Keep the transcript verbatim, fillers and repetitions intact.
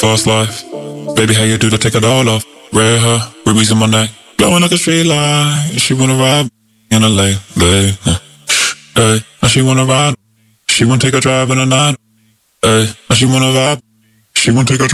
fast life. Baby, how you do to take it all off? Red hair, rubies in my neck, glowing like a street light. She wanna ride in a lay, lay. Hey, now she wanna ride. She wanna take a drive in the night. Hey, now she wanna vibe. She wanna take a drive.